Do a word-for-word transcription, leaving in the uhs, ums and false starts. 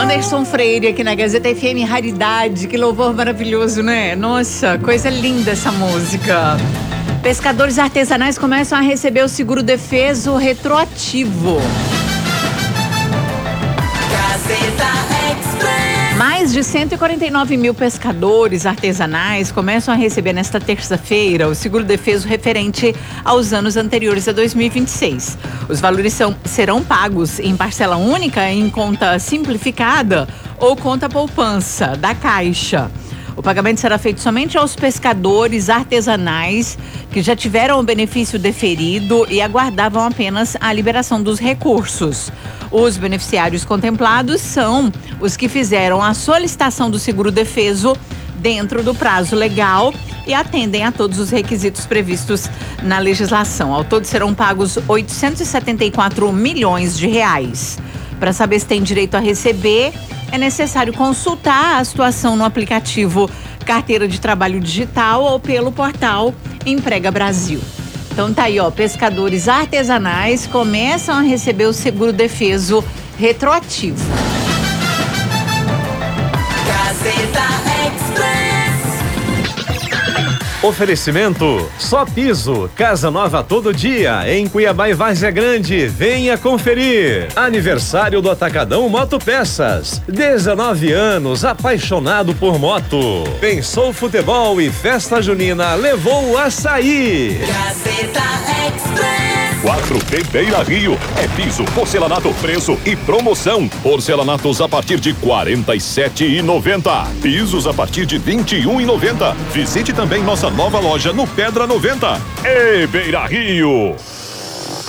Anderson Freire aqui na Gazeta F M, raridade, que louvor maravilhoso, né? Nossa, coisa linda essa música. Pescadores artesanais começam a receber o seguro defeso retroativo. Gazeta Express. Mais de cento e quarenta e nove mil pescadores artesanais começam a receber nesta terça-feira o seguro defeso referente aos anos anteriores a dois mil e vinte e seis. Os valores são, serão pagos em parcela única, em conta simplificada ou conta poupança da Caixa. O pagamento será feito somente aos pescadores artesanais que já tiveram o benefício deferido e aguardavam apenas a liberação dos recursos. Os beneficiários contemplados são os que fizeram a solicitação do seguro defeso dentro do prazo legal e atendem a todos os requisitos previstos na legislação. Ao todo serão pagos oitocentos e setenta e quatro milhões de reais. Para saber se tem direito a receber, é necessário consultar a situação no aplicativo Carteira de Trabalho Digital ou pelo portal Emprega Brasil. Então tá aí, ó, pescadores artesanais começam a receber o seguro defeso retroativo. Gazeta Express. Oferecimento Só Piso, casa nova todo dia, em Cuiabá e Várzea Grande, venha conferir. Aniversário do Atacadão Moto Peças, dezenove anos, apaixonado por moto. Pensou futebol e festa junina, levou o açaí. Gazeta Express. quatro T Beira Rio, é piso, porcelanato, preço e promoção. Porcelanatos a partir de quarenta e sete reais e noventa centavos. Pisos a partir de vinte e um reais e noventa centavos. Visite também nossa nova loja no Pedra noventa. E Beira Rio.